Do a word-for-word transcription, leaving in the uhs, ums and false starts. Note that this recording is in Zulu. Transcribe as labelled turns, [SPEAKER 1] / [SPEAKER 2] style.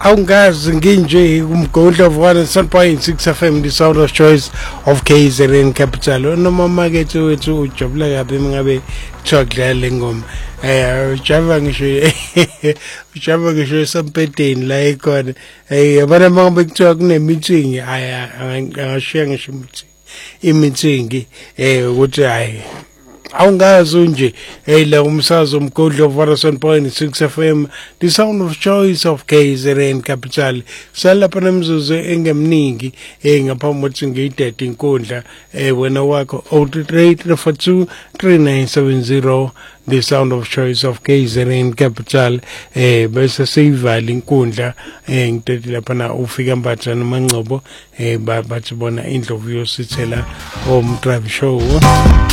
[SPEAKER 1] awungazi nginje umgodla of one seven point six F M the sound of choice of K Z N capital noma market wethu ujabula kabi ngabe chokudlala ngoma eh ujava ngisho ujava ngisho sempedeni la ikhona eh abana manje bekuthiwa kune meeting aya angashiya ngisho i-meeting eh ukuthi hayi awungazi nje hey la umsazo umgodlo of one seven point six F M the sound of choice of K Z N capital salapha nemzuzu engemningi eh ngaphambi kokuthi ngiyidede inkundla eh wena wakho zero three three four two three nine seven zero the sound of choice of K Z N capital eh bese siyivala inkundla eh ngidede lapha na ufika mbathana mangcobo eh bathi bona indlovu yosithela om drive show